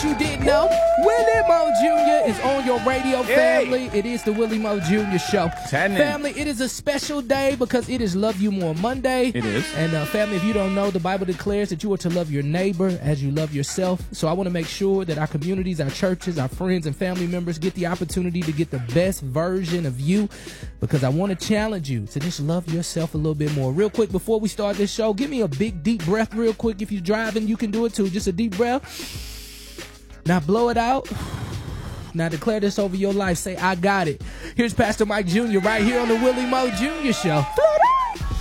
case you didn't know, Willie Mo Jr. is on your radio, family. It is the Willie Mo Jr. Show. Family, it is a special day because it is Love You More Monday. It is. And family, if you don't know, the Bible declares that you are to love your neighbor as you love yourself. So I want to make sure that our communities, our churches, our friends and family members get the opportunity to get the best version of you, because I want to challenge you to just love yourself a little bit more. Real quick, before we start this show, give me a big, deep breath real quick. If you're driving, you can do it too. Just a deep breath. Now blow it out. Now declare this over your life. Say, I got it. Here's Pastor Mike Jr. right here on the Willie Mo Jr. Show.